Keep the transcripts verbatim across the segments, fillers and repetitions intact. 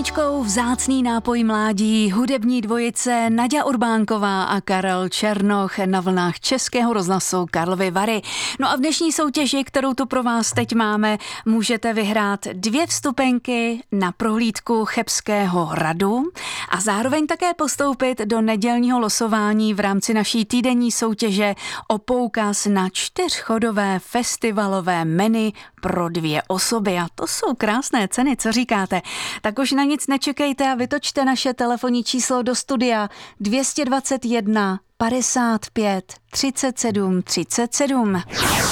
písničkou Vzácný nápoj mládí, hudební dvojice Naďa Urbánková a Karel Černoch na vlnách Českého rozhlasu Karlovy Vary. No a v dnešní soutěži, kterou tu pro vás teď máme, můžete vyhrát dvě vstupenky na prohlídku Chebského hradu a zároveň také postoupit do nedělního losování v rámci naší týdenní soutěže o poukaz na čtyřchodové festivalové menu pro dvě osoby. A to jsou krásné ceny, co říkáte? Tak už na nic nečekejte a vytočte naše telefonní číslo do studia dvě stě dvacet jedna padesát pět třicet sedm třicet sedm.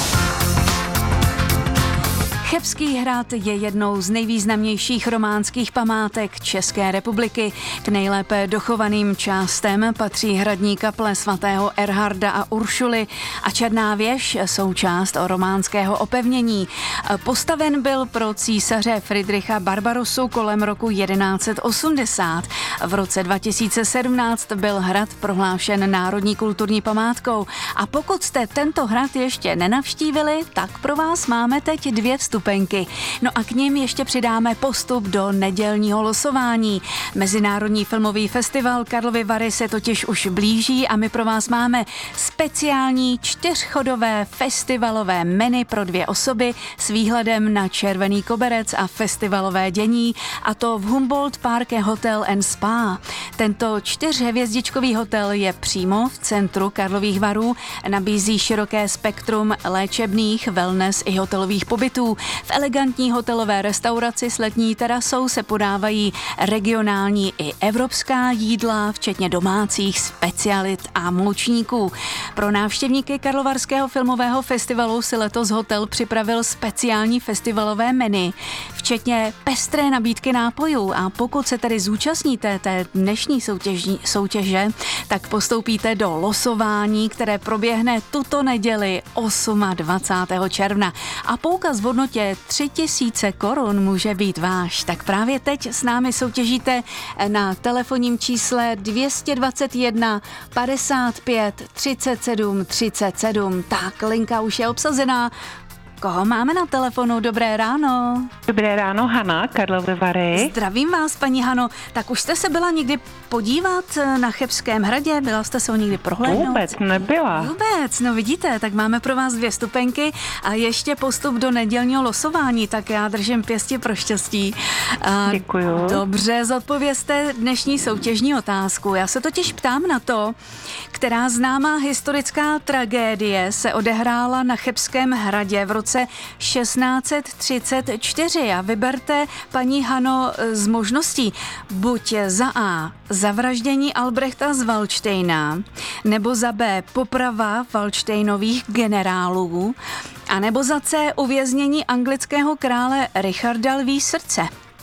Chebský hrad je jednou z nejvýznamnějších románských památek České republiky. K nejlépe dochovaným částem patří hradní kaple svatého Erharda a Uršuly a Černá věž, součást románského opevnění. Postaven byl pro císaře Fridricha Barbarosu kolem roku jedenáct set osmdesát. V roce dva tisíce sedmnáct byl hrad prohlášen národní kulturní památkou. A pokud jste tento hrad ještě nenavštívili, tak pro vás máme teď dvě vstupenky. No a k nim ještě přidáme postup do nedělního losování. Mezinárodní filmový festival Karlovy Vary se totiž už blíží a my pro vás máme speciální čtyřchodové festivalové menu pro dvě osoby s výhledem na Červený koberec a festivalové dění, a to v Humboldt Park Hotel and Spa. Tento čtyřhvězdičkový hotel je přímo v centru Karlových Varů, nabízí široké spektrum léčebných, wellness i hotelových pobytů. V elegantní hotelové restauraci s letní terasou se podávají regionální i evropská jídla, včetně domácích specialit a moučníků. Pro návštěvníky Karlovarského filmového festivalu si letos hotel připravil speciální festivalové menu, včetně pestré nabídky nápojů, a pokud se tedy zúčastníte té dnešní soutěži, soutěže, tak postoupíte do losování, které proběhne tuto neděli dvacátého osmého června. A poukaz v hodnotě tři tisíce korun může být váš. Tak právě teď s námi soutěžíte na telefonním čísle dvě stě dvacet jedna padesát pět třicet sedm třicet sedm. Tak, linka už je obsazená. Koho máme na telefonu? Dobré ráno. Dobré ráno, Hana, Karlovy Vary. Zdravím vás, paní Hano. Tak už jste se byla někdy podívat na Chebském hradě? Byla jste se ho někdy prohlédnout? Vůbec nebyla. Vůbec, no vidíte, tak máme pro vás dvě vstupenky a ještě postup do nedělního losování, tak já držím pěstí pro štěstí. A děkuju. Dobře, zodpovězte dnešní soutěžní otázku. Já se totiž ptám na to, která známá historická tragédie se odehrála na Chebském hradě v roce šestnáct set třicet čtyři. A vyberte, paní Hano, z možností buď za A zavraždění Albrechta z Valdštejna, nebo za B poprava Valdštejnových generálů, a nebo za C uvěznění anglického krále Richarda Lví srdce.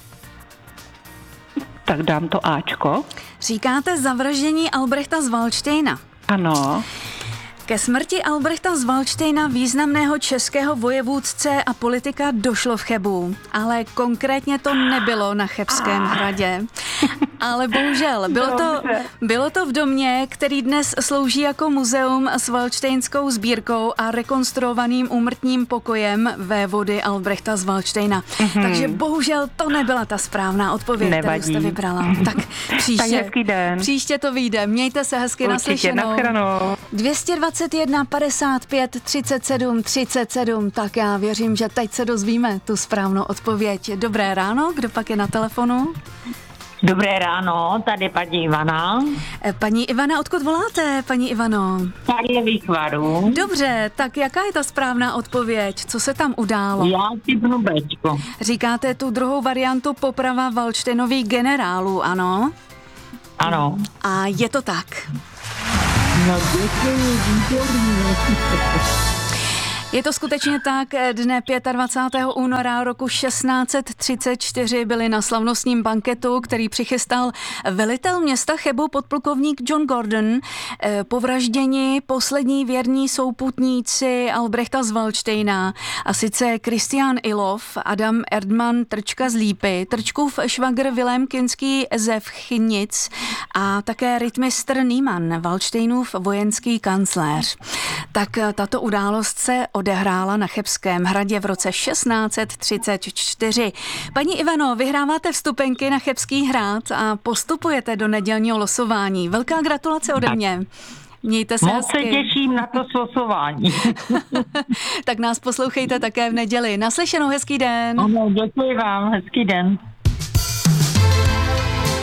Tak dám to Ačko. Říkáte zavraždění Albrechta z Valdštejna? Ano. Ke smrti Albrechta z Valdštejna, významného českého vojevůdce a politika, došlo v Chebu, ale konkrétně to nebylo na Chebském hradě. Ale bohužel, bylo to, bylo to v domě, který dnes slouží jako muzeum s valdštejnskou sbírkou a rekonstruovaným úmrtním pokojem vévody Albrechta z Valdštejna. Mm-hmm. Takže bohužel to nebyla ta správná odpověď, Nevadí. kterou jste vybrala. Tak příště, hezký den. příště to vyjde. Mějte se hezky, naslyšenou. dvě stě dvacet jedna padesát pět třicet sedm třicet sedm. Tak já věřím, že teď se dozvíme tu správnou odpověď. Dobré ráno, kdo pak je na telefonu? Dobré ráno, tady paní Ivana. Paní Ivana, odkud voláte, paní Ivano? Karlových Varů. Dobře, tak jaká je ta správná odpověď? Co se tam událo? Já typnu Bčko. Říkáte tu druhou variantu, poprava Valdštejnových generálů, ano? Ano. A je to tak. No děkuji, výborně. Je to skutečně tak, dne dvacátého pátého února roku šestnáct set třicet čtyři byli na slavnostním banketu, který přichystal velitel města Chebu, podplukovník John Gordon, povražděni poslední věrní souputníci Albrechta z Valdštejna, a sice Kristián Ilov, Adam Erdmann Trčka z Lípy, Trčkův švagr Vilém Kinský ze Vchnic a také rytmistr Niemann, Valdštejnův vojenský kancléř. Tak tato událost se odehrála na Chebském hradě v roce šestnáct set třicet čtyři. Paní Ivano, vyhráváte vstupenky na Chebský hrad a postupujete do nedělního losování. Velká gratulace ode mě. Mějte se Moc hezky. se těším na to slosování. Tak nás poslouchejte také v neděli. Naslyšenou, hezký den. Ano, děkuji vám, hezký den.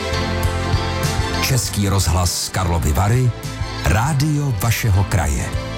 Český rozhlas Karlovy Vary, rádio vašeho kraje.